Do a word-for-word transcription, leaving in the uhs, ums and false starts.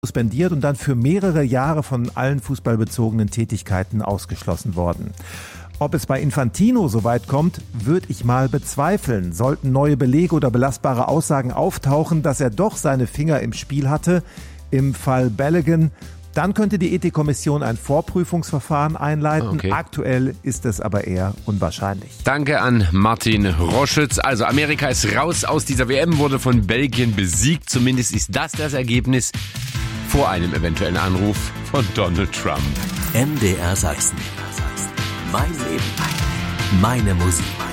suspendiert und dann für mehrere Jahre von allen fußballbezogenen Tätigkeiten ausgeschlossen worden. Ob es bei Infantino so weit kommt, würde ich mal bezweifeln. Sollten neue Belege oder belastbare Aussagen auftauchen, dass er doch seine Finger im Spiel hatte, im Fall Balogun, dann könnte die Ethikkommission ein Vorprüfungsverfahren einleiten. Okay. Aktuell ist es aber eher unwahrscheinlich. Danke an Martin Roschütz. Also Amerika ist raus aus dieser W M, wurde von Belgien besiegt. Zumindest ist das das Ergebnis vor einem eventuellen Anruf von Donald Trump. M D R Sachsen. Mein Leben. Meine Musik.